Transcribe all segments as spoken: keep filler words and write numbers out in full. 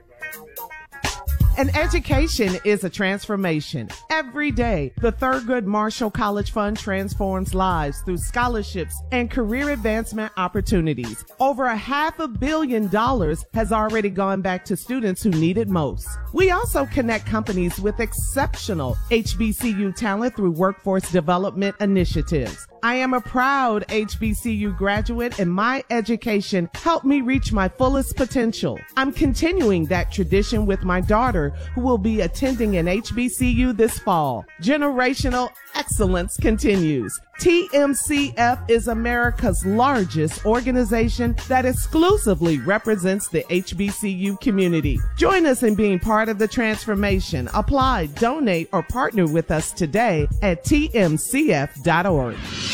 An education is a transformation. Every day, the Thurgood Marshall College Fund transforms lives through scholarships and career advancement opportunities. Over a half a billion dollars has already gone back to students who need it most. We also connect companies with exceptional H B C U talent through workforce development initiatives. I am a proud H B C U graduate, and my education helped me reach my fullest potential. I'm continuing that tradition with my daughter, who will be attending an H B C U this fall. Generational excellence continues. T M C F is America's largest organization that exclusively represents the H B C U community. Join us in being part of the transformation. Apply, donate, or partner with us today at T M C F dot org.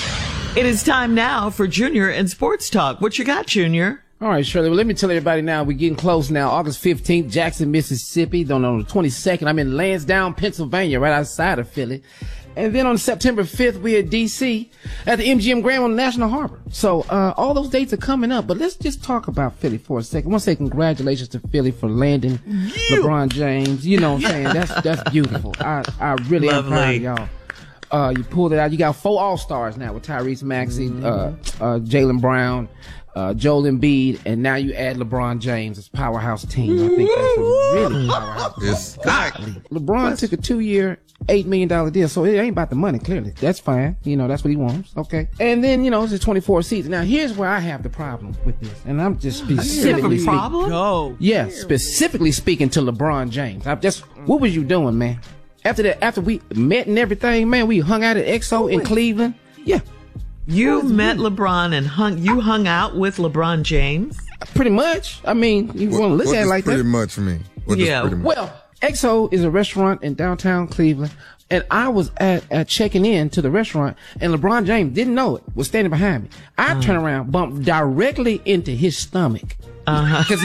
It is time now for Junior and Sports Talk. What you got, Junior? All right, Shirley. Well, let me tell everybody now, we're getting close now. August fifteenth, Jackson, Mississippi. Then on the twenty-second, I'm in Lansdowne, Pennsylvania, right outside of Philly. And then on September fifth, we're at D C at the M G M Grand on National Harbor. So, uh, all those dates are coming up, but let's just talk about Philly for a second. I want to say congratulations to Philly for landing you. LeBron James. You know what I'm saying? That's, that's beautiful. I, I really am proud of y'all. Uh, you pulled it out. You got four All-Stars now with Tyrese Maxey, mm-hmm. uh, uh, Jaylen Brown, uh, Joel Embiid, and now you add LeBron James as powerhouse team. I think that's a really powerhouse team. Exactly. LeBron that's... took a two-year, eight million dollars deal, so it ain't about the money, clearly. That's fine. You know, that's what he wants. Okay. And then, you know, it's a twenty-four season. Now, here's where I have the problem with this, and I'm just specifically you have a problem? Go. Yeah, specifically speaking to LeBron James. I just, what was you doing, man? After that, after we met and everything, man, we hung out at X O in Cleveland. Yeah. You met LeBron and hung, you hung out with LeBron James? Pretty much. I mean, you want to listen at it like that? What does pretty much mean? What yeah. Pretty much? Well, X O is a restaurant in downtown Cleveland, and I was at, at checking in to the restaurant, and LeBron James didn't know it, was standing behind me. I uh. turned around, bumped directly into his stomach. Uh-huh. Because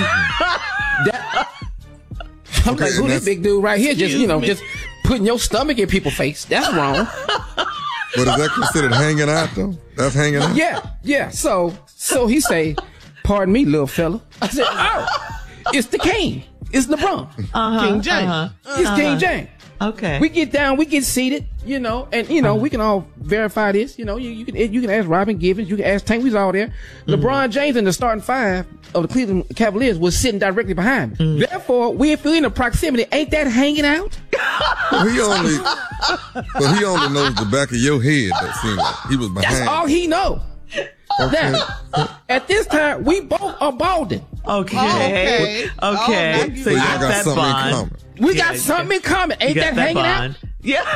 that, I'm okay, like, who this big dude right here? Just, you know, me. just putting your stomach in people's face. That's wrong. But is that considered hanging out, though? That's hanging out? Yeah, yeah. So, so he say, pardon me, little fella. I said, oh, it's the king. It's LeBron. Uh-huh, King James. Uh-huh, it's uh-huh. King James. Okay. We get down, we get seated, you know, and, you know, uh-huh. we can all verify this. You know, you, you can you can ask Robin Givens, you can ask Tank, we was all there. Mm-hmm. LeBron James in the starting five of the Cleveland Cavaliers was sitting directly behind me. Mm-hmm. Therefore, we if we're in the proximity, ain't that hanging out? Well, he only, well, he only knows the back of your head. That seems like he was behind. That's all he know. Okay. Now, at this time, we both are balding. Okay. Okay. okay. Oh, so you got, got that something bond. in common. We yeah, got something in common. Ain't that, that hanging bond. out?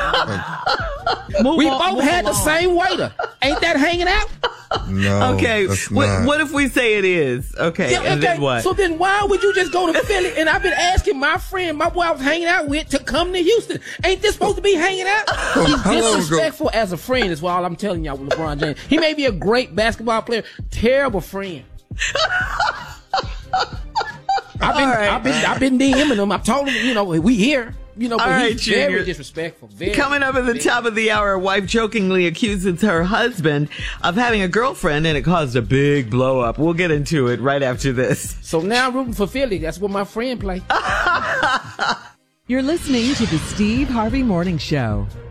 Yeah. move we on, both had along. the same waiter. Ain't that hanging out? No. Okay. What, what if we say it is? Okay. Yeah, and okay. then what? So then why would you just go to Philly? And I've been asking my friend, my boy I was hanging out with, to come to Houston. Ain't this supposed to be hanging out? He's How long disrespectful as a friend is all I'm telling y'all with LeBron James. He may be a great basketball player, terrible friend. I've been, right. I've been, I've been DMing him. I told him, you know, we here. You know, but All he's right, Junior. very disrespectful. Very, Coming up at the very. top of the hour, a wife jokingly accuses her husband of having a girlfriend, and it caused a big blow up. We'll get into it right after this. So now I'm rooting for Philly. That's what my friend play. You're listening to the Steve Harvey Morning Show.